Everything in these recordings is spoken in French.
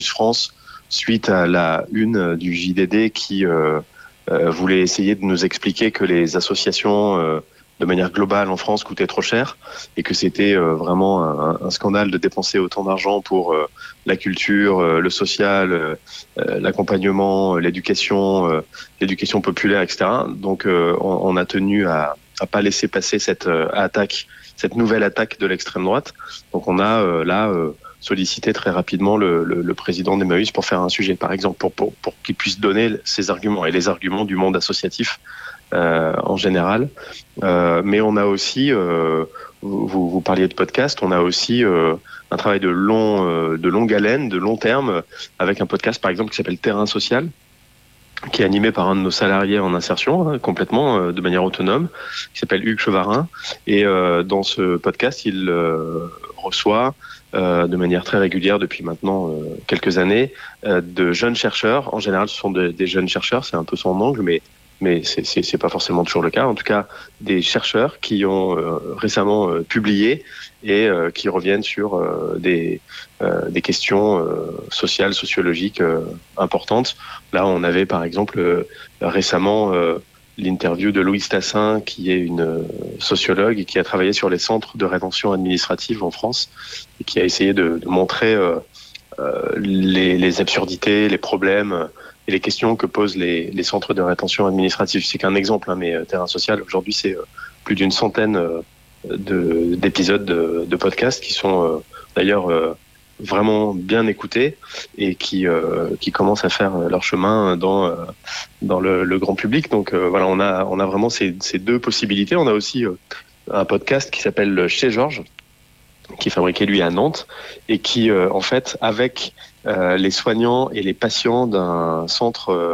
France suite à la une du JDD qui voulait essayer de nous expliquer que les associations de manière globale en France coûtaient trop cher et que c'était vraiment un scandale de dépenser autant d'argent pour la culture, le social, l'accompagnement, l'éducation populaire, etc. Donc on a tenu à pas laisser passer cette nouvelle attaque de l'extrême droite. Donc on a sollicité très rapidement le président d'Emmaüs pour faire un sujet, par exemple, pour qu'il puisse donner ses arguments et les arguments du monde associatif en général. Mais on a aussi, vous parliez de podcast, on a aussi un travail de longue haleine, de long terme, avec un podcast, par exemple, qui s'appelle Terrain Social, qui est animé par un de nos salariés en insertion, complètement, de manière autonome, qui s'appelle Hugues Chevarin. Et dans ce podcast, il reçoit de manière très régulière depuis maintenant quelques années de jeunes chercheurs. En général, ce sont des jeunes chercheurs, c'est un peu son angle, mais c'est pas forcément toujours le cas. En tout cas, des chercheurs qui ont récemment publié et qui reviennent sur des questions sociales, sociologiques importantes. Là, on avait par exemple récemment l'interview de Louise Tassin, qui est une sociologue et qui a travaillé sur les centres de rétention administrative en France et qui a essayé de montrer les absurdités, les problèmes et les questions que posent les centres de rétention administrative. C'est qu'un exemple, mais Terrain Social, aujourd'hui, c'est plus d'une centaine d'épisodes de podcasts qui sont d'ailleurs vraiment bien écoutés et qui commencent à faire leur chemin dans le grand public. Donc voilà, on a vraiment ces deux possibilités. On a aussi un podcast qui s'appelle Chez Georges, qui est fabriqué lui à Nantes et qui en fait avec les soignants et les patients d'un centre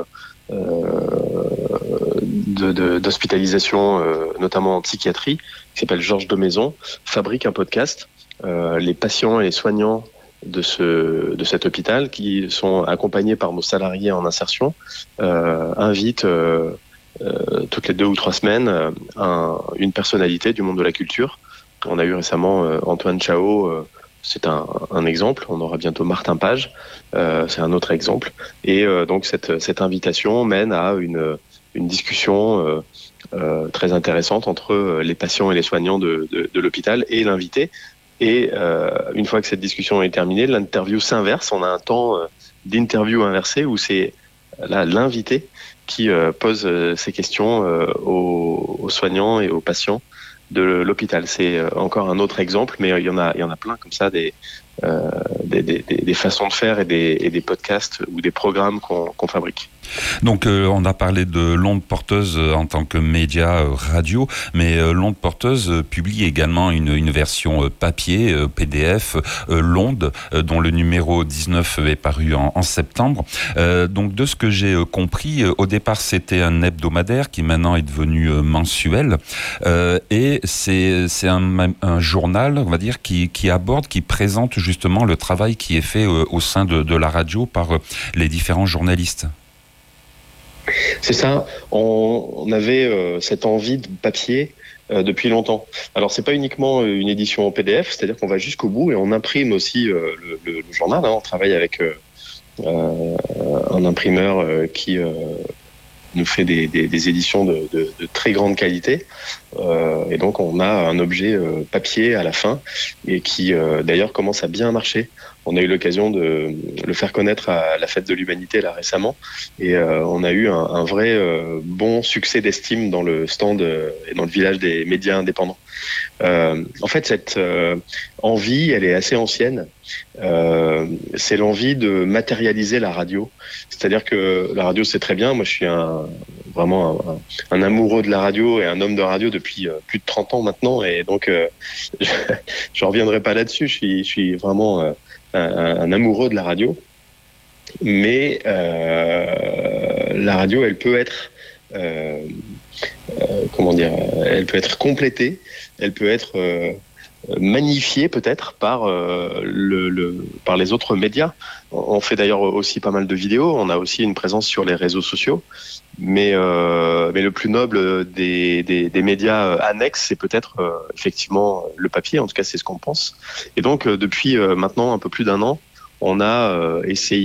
d'hospitalisation, notamment en psychiatrie, qui s'appelle Georges de Maison, fabrique un podcast. Les patients et les soignants de cet hôpital, qui sont accompagnés par nos salariés en insertion, invitent toutes les 2 ou 3 semaines une personnalité du monde de la culture. On a eu récemment Antoine Chao, c'est un exemple. On aura bientôt Martin Page, c'est un autre exemple. Et donc cette invitation mène à une discussion très intéressante entre les patients et les soignants de l'hôpital et l'invité. Et une fois que cette discussion est terminée, l'interview s'inverse. On a un temps d'interview inversé où c'est là l'invité qui pose ces questions aux soignants et aux patients de l'hôpital. C'est encore un autre exemple, mais il y en a plein comme ça, des façons de faire et des podcasts ou des programmes qu'on fabrique. Donc on a parlé de l'onde porteuse en tant que média radio, mais l'onde porteuse publie également une version papier, PDF, l'onde, dont le numéro 19 est paru en septembre. Donc de ce que j'ai compris, au départ c'était un hebdomadaire qui maintenant est devenu mensuel, et c'est un journal, on va dire, qui aborde, qui présente justement le travail qui est fait au sein de la radio par les différents journalistes. C'est ça, on avait cette envie de papier depuis longtemps. Alors c'est pas uniquement une édition en PDF, c'est-à-dire qu'on va jusqu'au bout et on imprime aussi le journal. On travaille avec un imprimeur qui nous fait des éditions de très grande qualité. Et donc on a un objet papier à la fin et qui d'ailleurs commence à bien marcher. On a eu l'occasion de le faire connaître à la Fête de l'Humanité là récemment et on a eu un vrai bon succès d'estime dans le stand et dans le village des médias indépendants. En fait, cette envie, elle est assez ancienne. C'est l'envie de matérialiser la radio. C'est-à-dire que la radio, c'est très bien. Moi, je suis vraiment un amoureux de la radio et un homme de radio depuis plus de 30 ans maintenant. Et donc, je reviendrai pas là-dessus. Je suis vraiment un amoureux de la radio. Mais la radio, elle peut être... elle peut être complétée, elle peut être magnifiée peut-être par les autres médias. On fait d'ailleurs aussi pas mal de vidéos, on a aussi une présence sur les réseaux sociaux, mais le plus noble des médias annexes, c'est peut-être effectivement le papier, en tout cas c'est ce qu'on pense. Et donc depuis maintenant un peu plus d'1 an, on a essayé